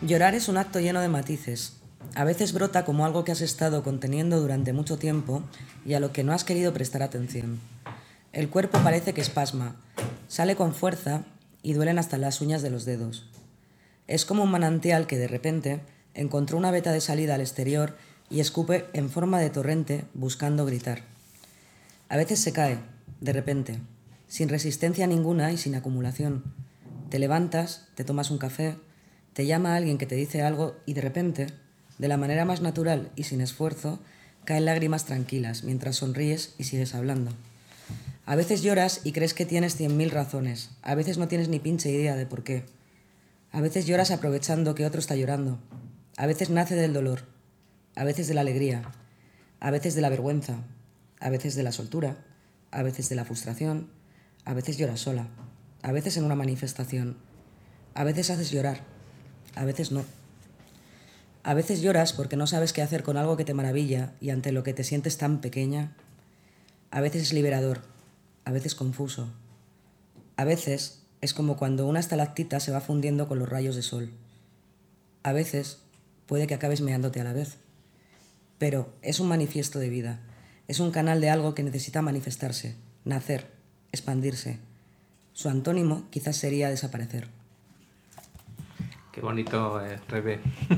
Llorar es un acto lleno de matices. A veces brota como algo que has estado conteniendo durante mucho tiempo y a lo que no has querido prestar atención. El cuerpo parece que espasma, sale con fuerza y duelen hasta las uñas de los dedos. Es como un manantial que de repente encontró una veta de salida al exterior y escupe en forma de torrente buscando gritar. A veces se cae, de repente, sin resistencia ninguna y sin acumulación. Te levantas, te tomas un café, te llama alguien que te dice algo y de repente, de la manera más natural y sin esfuerzo, caen lágrimas tranquilas mientras sonríes y sigues hablando. A veces lloras y crees que tienes 100.000 razones. A veces no tienes ni pinche idea de por qué. A veces lloras aprovechando que otro está llorando. A veces nace del dolor. A veces de la alegría. A veces de la vergüenza. A veces de la soltura. A veces de la frustración. A veces lloras sola. A veces en una manifestación. A veces haces llorar. A veces no. A veces lloras porque no sabes qué hacer con algo que te maravilla y ante lo que te sientes tan pequeña. A veces es liberador. A veces confuso. A veces es como cuando una estalactita se va fundiendo con los rayos de sol. A veces puede que acabes meándote a la vez. Pero es un manifiesto de vida. Es un canal de algo que necesita manifestarse, nacer, expandirse. Su antónimo quizás sería desaparecer. Qué bonito, Rebe.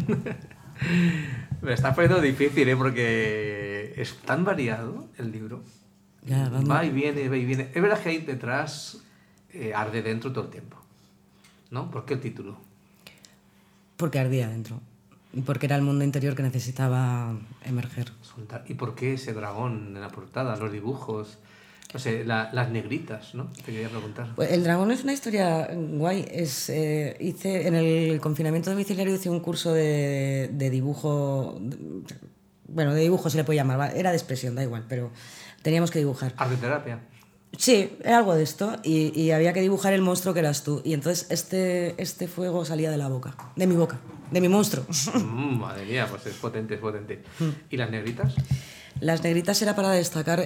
Me está poniendo difícil, porque es tan variado el libro. Ya, va y viene, va y viene. Es verdad que hay detrás, arde dentro todo el tiempo, ¿no? ¿Por qué el título? Porque ardía dentro. Y porque era el mundo interior que necesitaba emerger. ¿Y por qué ese dragón en la portada, los dibujos? No sé, las negritas, ¿no? Te quería preguntar. Pues el dragón es una historia guay. Hice en el confinamiento domiciliario hice un curso de dibujo. Bueno, de dibujo se le puede llamar. Era de expresión, da igual, pero teníamos que dibujar. ¿Arteterapia? Sí, era algo de esto. Y había que dibujar el monstruo que eras tú. Y entonces este fuego salía de la boca. De mi boca. De mi monstruo. Madre mía, pues es potente, es potente. ¿Y las negritas? Las negritas era para destacar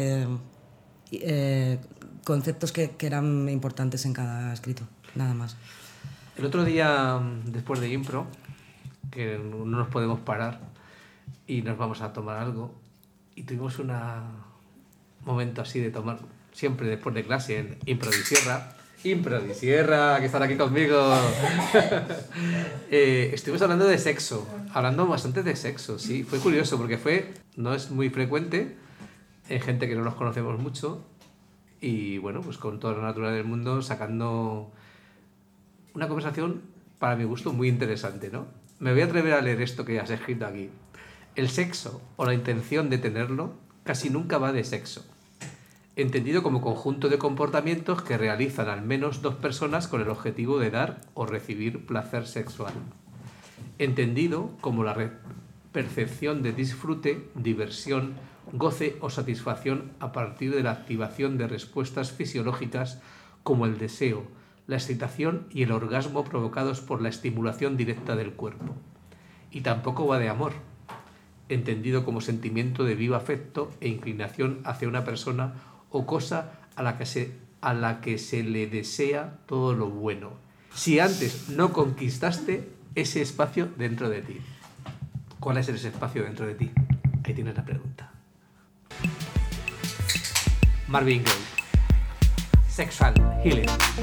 conceptos que eran importantes en cada escrito, nada más. El otro día, después de impro, que no nos podemos parar y nos vamos a tomar algo, y tuvimos un momento así de tomar, siempre después de clase, en Improdisierra, que están aquí conmigo. Estuvimos hablando de sexo, hablando bastante de sexo, sí. Fue curioso porque no es muy frecuente en gente que no nos conocemos mucho y bueno, pues con toda la naturaleza del mundo sacando una conversación para mi gusto muy interesante, ¿no? Me voy a atrever a leer esto que has escrito aquí. El sexo o la intención de tenerlo casi nunca va de sexo, entendido como conjunto de comportamientos que realizan al menos dos personas con el objetivo de dar o recibir placer sexual. Entendido como la percepción de disfrute, diversión, goce o satisfacción a partir de la activación de respuestas fisiológicas como el deseo, la excitación y el orgasmo provocados por la estimulación directa del cuerpo. Y tampoco va de amor, entendido como sentimiento de vivo afecto e inclinación hacia una persona o cosa a la que se le desea todo lo bueno, si antes no conquistaste ese espacio dentro de ti. ¿Cuál es ese espacio dentro de ti? Ahí tienes la pregunta. Marvin Gaye. Sexual Healing.